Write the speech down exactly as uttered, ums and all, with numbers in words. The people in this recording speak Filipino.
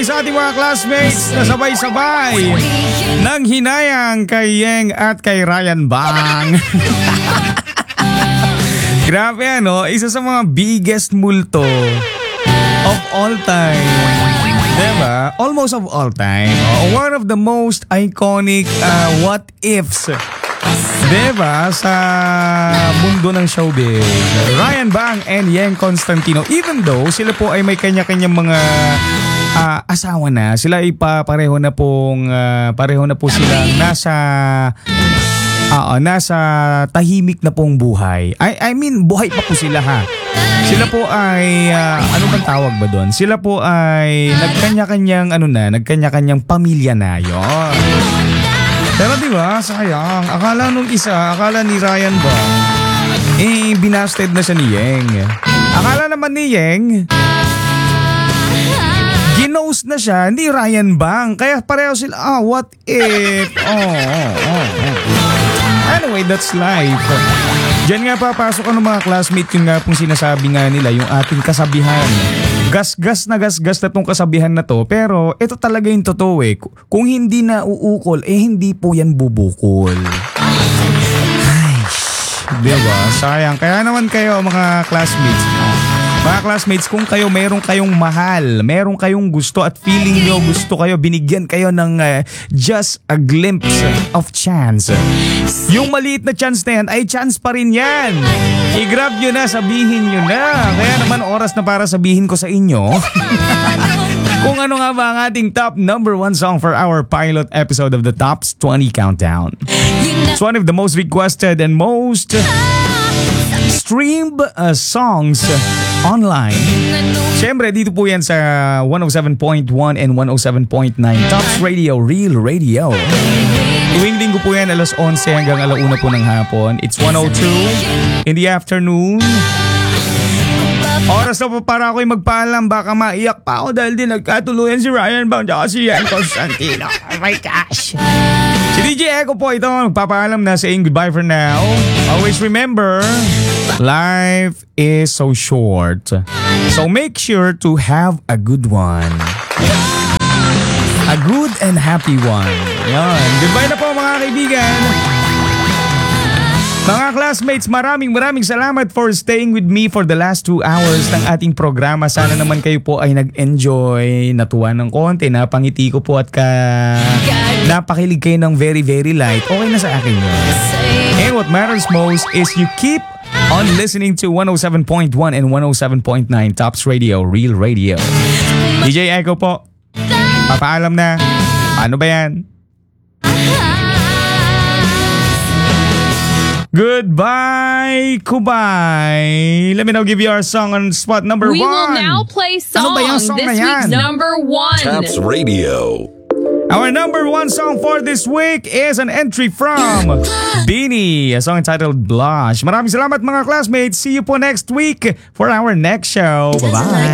muli sa ating mga classmates na sabay-sabay nang hinayang kay Yeng at kay Ryan Bang. Grabe ano, isa sa mga biggest multo of all time. Diba? Almost of all time. One of the most iconic uh, what ifs. Diba? Sa mundo ng showbiz. Ryan Bang and Yeng Constantino. Even though sila po ay may kanya-kanyang mga uh, asawa na. Sila ay pa, pareho na pong uh, pareho na po sila nasa uh, nasa tahimik na pong buhay. I, I mean, buhay pa po sila ha. Sila po ay uh, ano bang tawag ba doon? Sila po ay nagkanya-kanyang ano na, nagkanya-kanyang pamilya na. Yon. Pero diba, sayang, akala nung isa, akala ni Ryan ba, eh, binasted na siya ni Yeng. Akala naman ni Yeng, ginost na siya ni Ryan Bang. Kaya pareho sila, ah, what if? Oh, oh, oh, oh. Anyway, that's life. Diyan nga papasok ang mga classmate, yung nga pong sinasabi nga nila, yung ating kasabihan. Gas-gas na gas-gas na tong kasabihan na to, pero ito talaga yung totoo eh. Kung hindi na uukol, eh hindi po yan bubukol. Ay, diba? Sayang. Kaya naman kayo mga classmates, mga classmates, kung kayo meron kayong mahal, meron kayong gusto at feeling nyo gusto kayo, binigyan kayo ng uh, just a glimpse of chance. Yung maliit na chance na yan ay chance pa rin yan. I-grab nyo na, sabihin nyo na. Kaya naman oras na para sabihin ko sa inyo kung ano nga ba ang ating top number one song for our pilot episode of the Tops twenty Countdown. It's one of the most requested and most streamed uh, songs online. Siyempre, dito po yan sa one oh seven point one and one oh seven point nine Tops Radio, Real Radio. Tuwing linggo po yan, alas onse hanggang alauna po ng hapon. It's one oh two in the afternoon. Oras na po para ako'y magpaalam. Baka maiyak pa ako dahil din nagkatuluyan si Ryan Bang at si Yeng Constantino. Oh my gosh. Si D J Echo po ito, magpapaalam na, saying goodbye for now. Always remember, life is so short. So make sure to have a good one. A good and happy one. Yan. Goodbye na po mga kaibigan. Mga classmates, maraming maraming salamat for staying with me for the last two hours ng ating programa. Sana naman kayo po ay nag-enjoy, natuwa ng konti, napangiti ko po at ka... napakilig kayo ng very very light. Okay na sa akin yun. And what matters most is you keep on listening to one oh seven point one and one oh seven point nine Tops Radio, Real Radio. D J Echo po, papaalam na. Ano ba yan? Goodbye, Kubay. Let me now give you our song on spot number we one. We will now play song, ano ba yung song this na yan? week's number one. Tops Radio. Our number one song for this week is an entry from Beanie, a song entitled Blush. Maraming salamat mga classmates. See you po next week for our next show. Bye-bye.